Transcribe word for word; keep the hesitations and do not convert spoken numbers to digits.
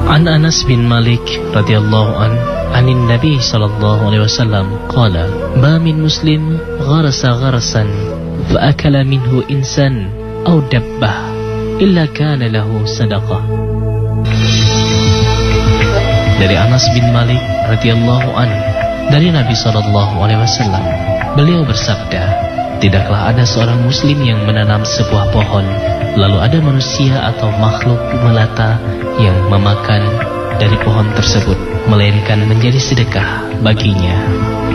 An Anas bin Malik radhiyallahu an anin Nabi sallallahu alaihi wasallam qala ma min muslim gharasa gharasan fa akala minhu insan aw dabbah illa kana lahu sadaqah. Dari Anas bin Malik radhiyallahu an dari Nabi sallallahu alaihi wasallam, beliau bersabda, tidaklah ada seorang muslim yang menanam sebuah pohon lalu ada manusia atau makhluk melata yang memakan dari pohon tersebut, melainkan menjadi sedekah baginya.